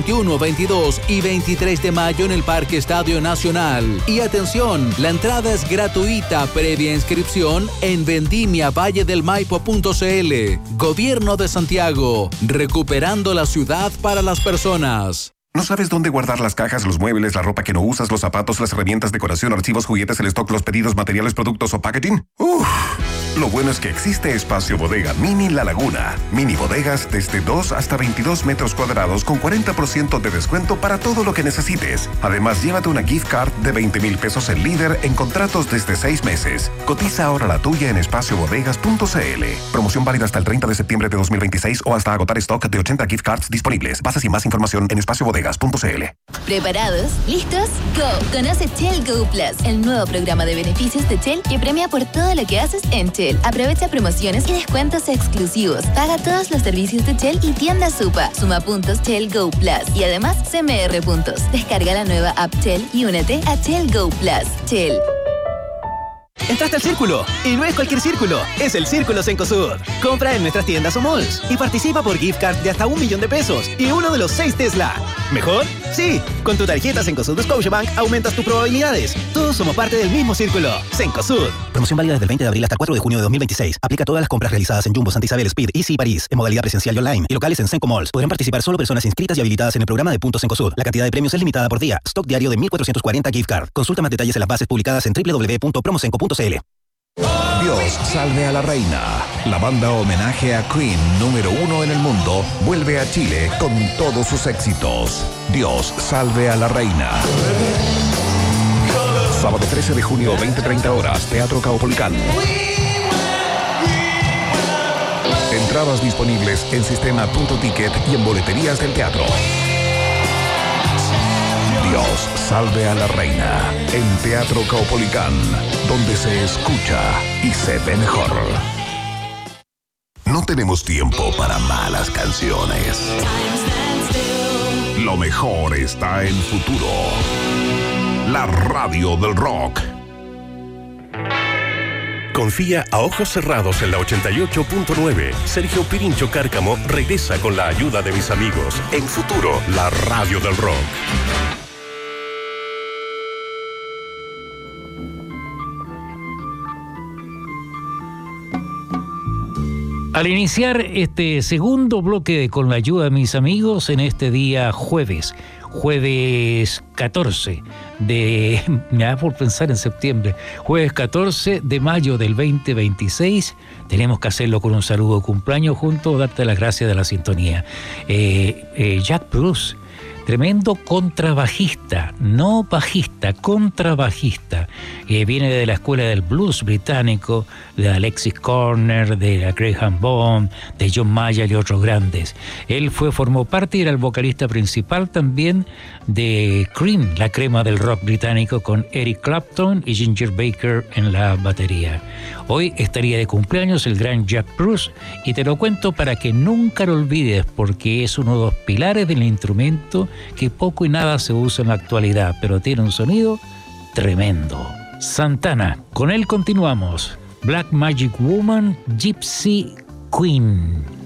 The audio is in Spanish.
21, 22 y 23 de mayo en el Parque Estadio Nacional. Y atención, la entrada es gratuita previa inscripción en vendimiavalledelmaipo.cl. Gobierno de Santiago, recuperando la ciudad para las personas. ¿No sabes dónde guardar las cajas, los muebles, la ropa que no usas, los zapatos, las herramientas, decoración, archivos, juguetes, el stock, los pedidos, materiales, productos o packaging? Lo bueno es que existe Espacio Bodega Mini La Laguna. Mini bodegas desde 2 hasta 22 metros cuadrados con 40% de descuento para todo lo que necesites. Además, llévate una gift card de 20,000 pesos en Líder en contratos desde 6 meses. Cotiza ahora la tuya en espaciobodegas.cl. Promoción válida hasta el 30 de septiembre de 2026 o hasta agotar stock de 80 gift cards disponibles. Bases y más información en espaciobodegas.cl. ¿Preparados? ¿Listos? ¡Go! Conoce Shell Go Plus, el nuevo programa de beneficios de Shell que premia por todo lo que haces en Shell. Aprovecha promociones y descuentos exclusivos. Paga todos los servicios de Shell y tienda Supa. Suma puntos Shell Go Plus y además CMR puntos. Descarga la nueva app Shell y únete a Shell Go Plus. Shell. Entraste al Círculo, y no es cualquier círculo, es el Círculo Cencosud. Compra en nuestras tiendas o malls y participa por gift card de hasta $1.000.000 y uno de los 6 Tesla. ¿Mejor? Sí, con tu tarjeta Cencosud de Scotiabank aumentas tus probabilidades. Todos somos parte del mismo Círculo. Cencosud. Promoción válida desde el 20 de abril hasta el 4 de junio de 2026. Aplica a todas las compras realizadas en Jumbo, Santa Isabel, Speed, Easy y París, en modalidad presencial y online, y locales en Cenco Malls. Podrán participar solo personas inscritas y habilitadas en el programa de puntos Cencosud. La cantidad de premios es limitada por día. Stock diario de 1.440 gift card. Consulta más detalles en las bases publicadas en www.promocenco.cl. Dios salve a la reina. La banda homenaje a Queen número 1 en el mundo vuelve a Chile con todos sus éxitos. Dios salve a la reina. Sábado 13 de junio, 20:30 horas, Teatro Caupolicán. Entradas disponibles en sistema.ticket y en boleterías del teatro. Dios salve a la reina en Teatro Caupolicán, donde se escucha y se ve mejor. No tenemos tiempo para malas canciones. Lo mejor está en futuro. La radio del rock. Confía a ojos cerrados en la 88.9. Sergio Pirincho Cárcamo regresa con la ayuda de mis amigos. En futuro, la radio del rock. Al iniciar este segundo bloque con la ayuda de mis amigos en este día jueves 14 de... me da por pensar en septiembre. Jueves 14 de mayo del 2026. Tenemos que hacerlo con un saludo de cumpleaños junto, darte las gracias de la sintonía. Jack Bruce. Tremendo contrabajista, no bajista, contrabajista. Viene de la escuela del blues británico, de Alexis Corner, de la Graham Bond, de John Mayer y otros grandes. Él formó parte y era el vocalista principal también de Cream, la crema del rock británico, con Eric Clapton y Ginger Baker en la batería. Hoy estaría de cumpleaños el gran Jack Bruce, y te lo cuento para que nunca lo olvides, porque es uno de los pilares del instrumento que poco y nada se usa en la actualidad, pero tiene un sonido tremendo. Santana, con él continuamos. Black Magic Woman, Gypsy Queen.